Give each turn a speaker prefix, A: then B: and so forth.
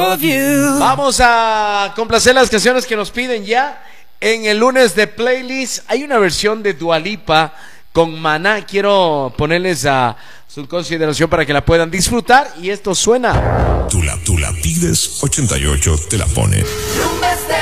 A: of you.
B: Vamos a complacer las canciones que nos piden ya. En el lunes de playlist hay una versión de Dua Lipa con Maná. Quiero ponerles a su consideración para que la puedan disfrutar. Y esto suena.
C: Tú la pides, 88 te la pone.